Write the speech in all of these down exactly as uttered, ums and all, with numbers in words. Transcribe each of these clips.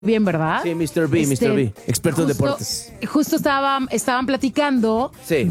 Bien, ¿verdad? Sí, mister B, Este, mister B, experto en justo- deportes. Justo estaban, estaban platicando Sí.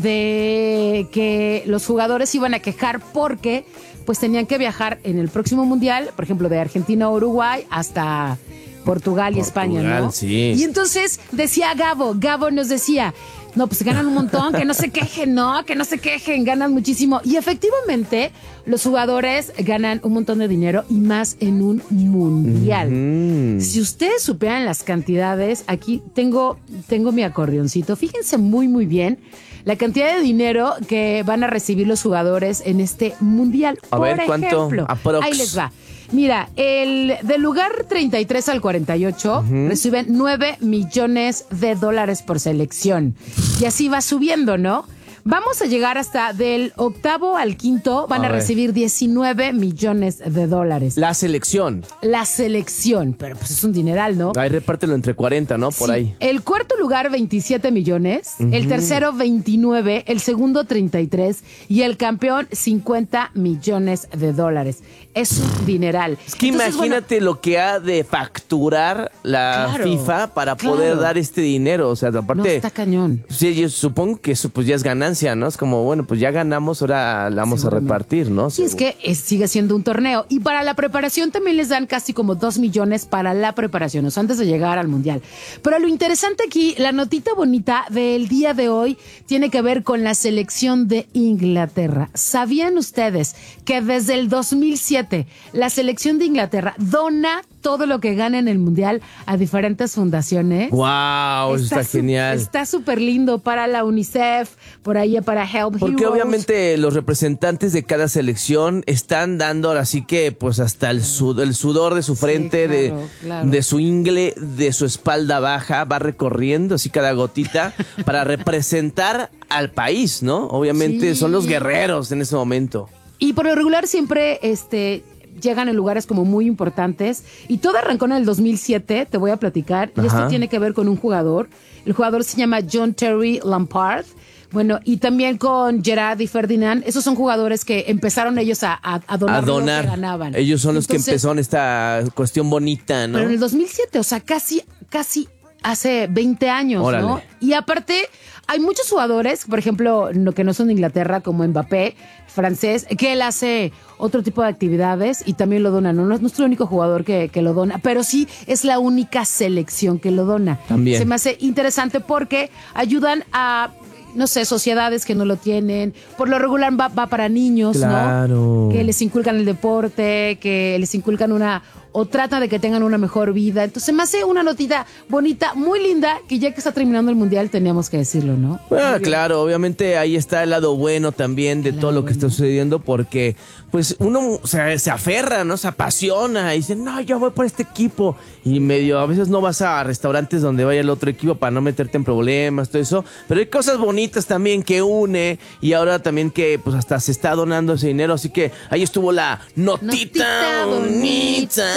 de que los jugadores iban a quejar porque pues tenían que viajar en el próximo mundial, por ejemplo, de Argentina a Uruguay hasta Portugal y España, Portugal, ¿no? sí. Y entonces decía Gabo, Gabo nos decía, no, pues ganan un montón, que no se quejen, no, que no se quejen, ganan muchísimo. Y efectivamente, los jugadores ganan un montón de dinero y más en un mundial. Mm. Si ustedes supieran las cantidades, aquí tengo, tengo mi acordeoncito. Fíjense muy, muy bien la cantidad de dinero que van a recibir los jugadores en este mundial. A Por ver, ¿cuánto? ejemplo, Aprox. ahí les va. Mira, el del lugar treinta y tres al cuarenta y ocho reciben nueve millones de dólares por selección. Y así va subiendo, ¿no? Vamos a llegar hasta del octavo al quinto, van a, A ver. recibir diecinueve millones de dólares. La selección. La selección, pero pues es un dineral, ¿no? Ahí repártelo entre cuarenta, ¿no? Por Sí. ahí. El cuarto lugar, veintisiete millones. El tercero, veintinueve. El segundo, treinta y tres. Y el campeón, cincuenta millones de dólares. Es un dineral. Es que Entonces, bueno, imagínate lo que ha de facturar la Claro, FIFA para claro. poder dar este dinero. O sea, no, aparte, está cañón. sí, yo supongo que eso pues ya es ganancia, ¿no? Es como, bueno, pues ya ganamos, ahora la vamos a Seguramente. repartir, ¿no? Sí, es que es- sigue siendo un torneo. Y para la preparación también les dan casi como dos millones para la preparación, o sea, antes de llegar al Mundial. Pero lo interesante aquí, la notita bonita del día de hoy, tiene que ver con la selección de Inglaterra. ¿Sabían ustedes que desde el dos mil siete la selección de Inglaterra dona todo lo que gana en el Mundial a diferentes fundaciones? ¡Wow! Eso está su- genial. Está súper lindo para la UNICEF, por ahí para Help Porque Heroes. obviamente los representantes de cada selección están dando ahora sí que pues hasta el, sud- el sudor de su frente, claro, de, claro. de su ingle, de su espalda baja, va recorriendo así cada gotita para representar al país, ¿no? Obviamente Sí. son los guerreros en ese momento. Y por lo regular siempre este, llegan en lugares como muy importantes. Y todo arrancó en el dos mil siete, te voy a platicar. Y Ajá. esto tiene que ver con un jugador. El jugador se llama John Terry Lampard. Bueno, y también con Gerard y Ferdinand. Esos son jugadores que empezaron ellos a, a, a donar, A donar. lo que ganaban. Ellos son los que Entonces, empezaron esta cuestión bonita, ¿no? Pero en el dos mil siete, o sea, casi, casi hace veinte años, Órale. ¿no? Y aparte, hay muchos jugadores, por ejemplo, no, que no son de Inglaterra, como Mbappé, francés, que él hace otro tipo de actividades y también lo dona. No, no es nuestro único jugador que, que lo dona, pero sí es la única selección que lo dona. También. Se me hace interesante porque ayudan a, no sé, sociedades que no lo tienen. Por lo regular va, va para niños, Claro. ¿no? Que les inculcan el deporte, que les inculcan una, o tratan de que tengan una mejor vida. Entonces me hace una notita bonita, muy linda, que ya que está terminando el mundial teníamos que decirlo, ¿no? Ah, Muy bien. claro, obviamente ahí está el lado bueno también de El todo lado lo que está bueno. sucediendo porque pues uno o sea, se aferra, ¿no? Se apasiona y dice, no, yo voy por este equipo y medio, a veces no vas a restaurantes donde vaya el otro equipo para no meterte en problemas, todo eso, pero hay cosas bonitas también que une y ahora también que pues hasta se está donando ese dinero, así que ahí estuvo la notita, Notita bonita.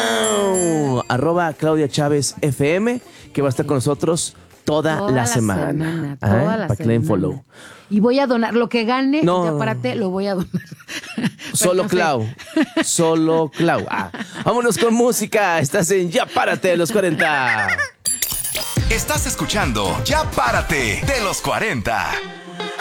Arroba Claudia Chávez F M que va a estar con nosotros toda, Toda la semana. semana, Ah, toda la para que le den semana. follow. Y voy a donar lo que gane, No. ya párate, lo voy a donar. Solo Bueno, Clau. Solo Clau. Ah, vámonos con música. Estás en Ya Párate de los cuarenta. Estás escuchando Ya Párate de los cuarenta.